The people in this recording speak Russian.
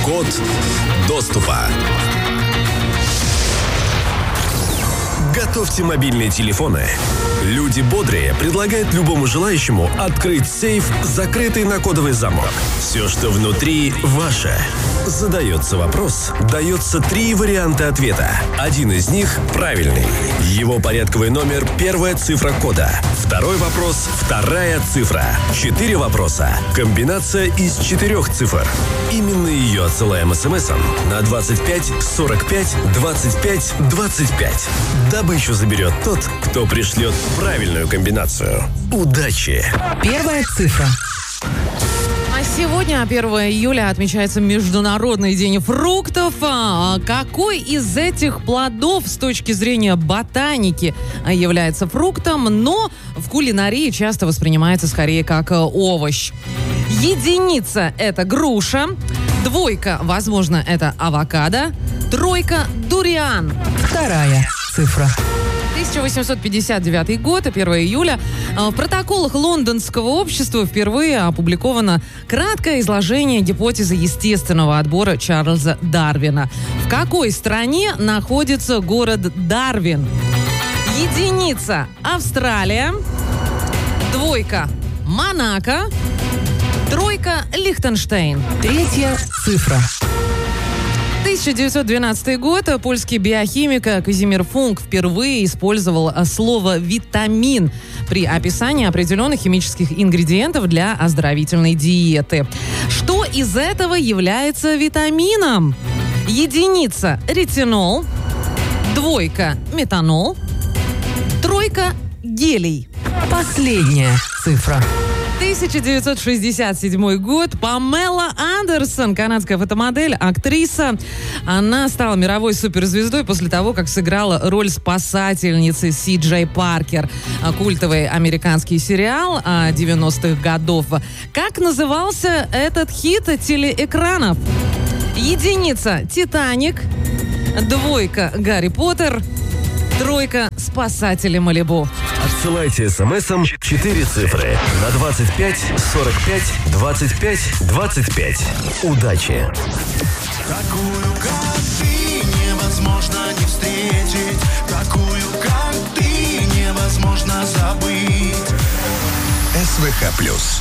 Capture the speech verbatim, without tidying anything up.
Код доступа. Готовьте мобильные телефоны. Люди бодрые предлагают любому желающему открыть сейф, закрытый на кодовый замок. Все, что внутри, ваше. Задается вопрос, дается три варианта ответа. Один из них правильный. Его порядковый номер – первая цифра кода. Второй вопрос – вторая цифра. Четыре вопроса – комбинация из четырех цифр. Именно ее отсылаем смс-ом на двадцать пять сорок пять двадцать пять двадцать пять. Добычу заберет тот, кто пришлет правильную комбинацию. Удачи! Первая цифра. А сегодня, первого июля, отмечается Международный день фруктов. А какой из этих плодов с точки зрения ботаники является фруктом, но в кулинарии часто воспринимается скорее как овощ? Единица – это груша. Двойка, возможно, это авокадо. Тройка – дуриан. Вторая цифра. тысяча восемьсот пятьдесят девятый год, первого июля. В протоколах Лондонского общества впервые опубликовано краткое изложение гипотезы естественного отбора Чарльза Дарвина. В какой стране находится город Дарвин? Единица – Австралия. Двойка – Монако. Тройка – Лихтенштейн. Третья цифра. тысяча девятьсот двенадцатый год. Польский биохимик Казимир Функ впервые использовал слово «витамин» при описании определенных химических ингредиентов для оздоровительной диеты. Что из этого является витамином? Единица – ретинол. Двойка – метанол. Тройка – гелий. Последняя цифра. тысяча девятьсот шестьдесят седьмой год. Памела Андерсон, канадская фотомодель, актриса. Она стала мировой суперзвездой после того, как сыграла роль спасательницы Си Джей Паркер. Культовый американский сериал девяностых годов. Как назывался этот хит телеэкранов? Единица – «Титаник». Двойка – «Гарри Поттер». Тройка – «Спасатели Малибу». Отсылайте смс-ом четыре цифры на двадцать пять сорок пять двадцать пять двадцать пять. Удачи! Такую, как ты, невозможно не встретить. Такую, как ты, невозможно забыть. СВХ плюс.